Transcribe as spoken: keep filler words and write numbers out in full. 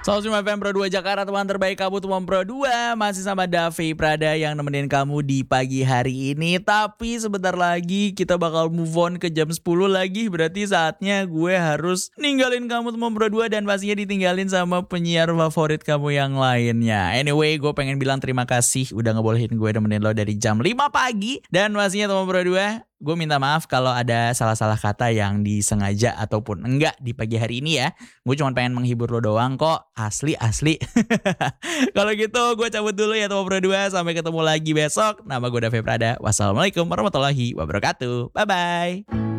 seratus lima F M Pro dua Jakarta, teman terbaik kamu teman Pro dua. Masih sama Davi Prada yang nemenin kamu di pagi hari ini. Tapi sebentar lagi kita bakal move on ke jam sepuluh lagi. Berarti saatnya gue harus ninggalin kamu teman Pro dua. Dan pastinya ditinggalin sama penyiar favorit kamu yang lainnya. Anyway, gue pengen bilang terima kasih udah ngebolehin gue nemenin lo dari jam lima pagi. Dan pastinya teman Pro dua, gue minta maaf kalau ada salah-salah kata yang disengaja ataupun enggak di pagi hari ini ya. Gue cuma pengen menghibur lo doang kok. Asli-asli. Kalau gitu gue cabut dulu ya teman Pro dua. Sampai ketemu lagi besok. Nama gue Davi Prada. Wassalamualaikum warahmatullahi wabarakatuh. Bye-bye.